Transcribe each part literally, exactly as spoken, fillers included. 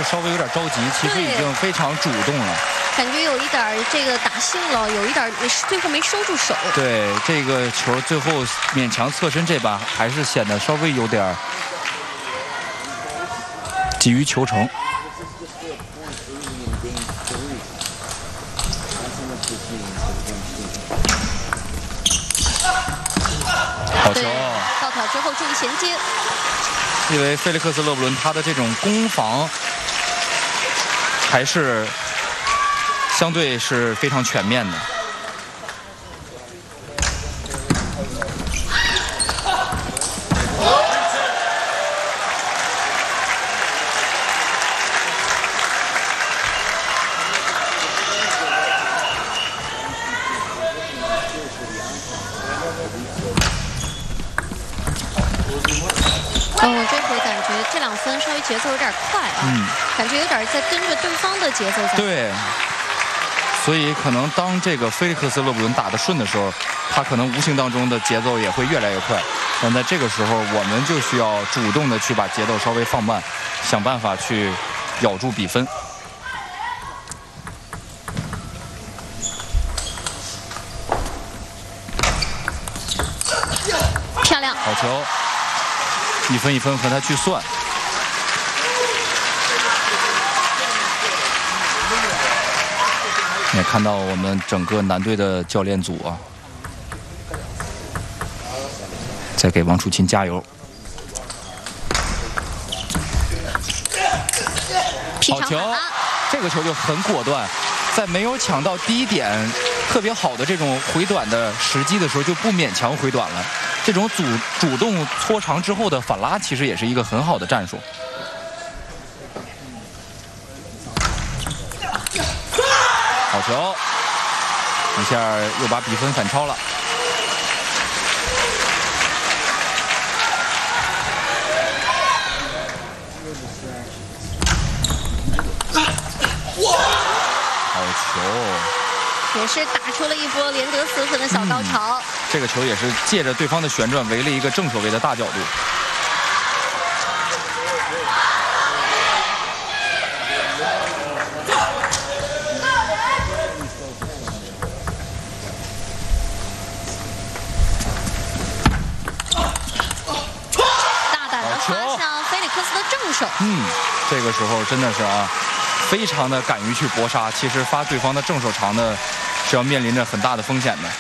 稍微有点着急，其实已经非常主动了。 感觉有一点这个打兴了，有一点最后没收住手。 对，这个球最后勉强侧身这把还是显得稍微有点急于求成。好球！ 倒挑之后注意衔接。 因为菲利克斯·勒布伦他的这种攻防还是相对是非常全面的。 嗯，这回感觉这两分稍微节奏有点快啊，嗯，感觉有点在跟着对方的节奏在。 对，所以可能当这个菲利克斯·勒布伦打得顺的时候，他可能无形当中的节奏也会越来越快。但在这个时候，我们就需要主动的去把节奏稍微放慢，想办法去咬住比分。 漂亮， 好球！一分一分和他去算。也看到我们整个男队的教练组啊，在给王楚钦加油。好球！这个球就很果断，在没有抢到第一点特别好的这种回短的时机的时候，就不勉强回短了。这种主主动搓长之后的反拉，其实也是一个很好的战术。好球！一下又把比分反超了。好球！ 也是打出了一波连得四分的小高潮。嗯， 这个球也是借着对方的旋转围了一个正手位的大角度。 大胆的滑向菲利克斯的正手。 嗯，这个时候真的是啊，非常的敢于去搏杀。其实发对方的正手长呢，是要面临着很大的风险的。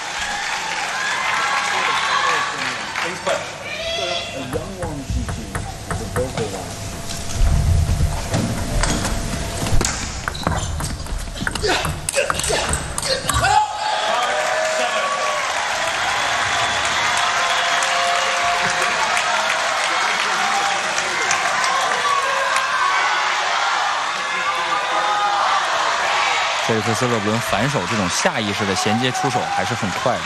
菲利克斯·勒布伦反手这种下意识的衔接出手还是很快的。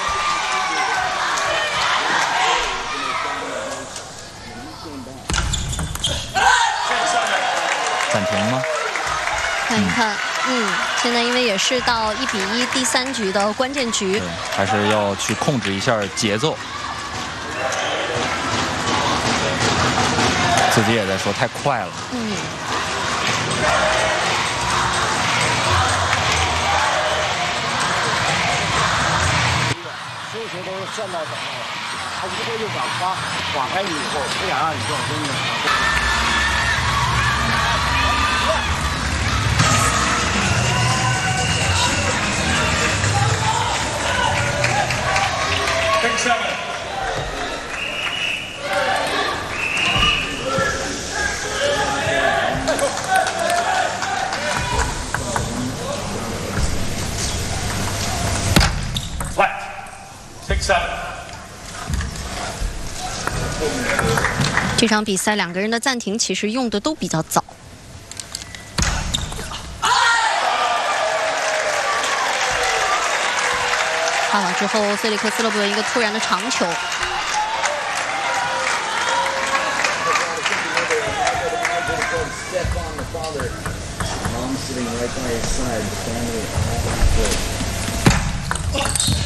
暂停吗？ 看一看，嗯，嗯现在因为也是到一比一第三局的关键局， 还是要去控制一下节奏。自己也在说太快了。 嗯。 球都是算到手了，他一会就想发晃开你以后，不想让你撞真的。Take seven. Take seven. 这场比赛两个人的暂停其实用的都比较早。发网之后，菲利克斯·勒布伦一个突然的长球。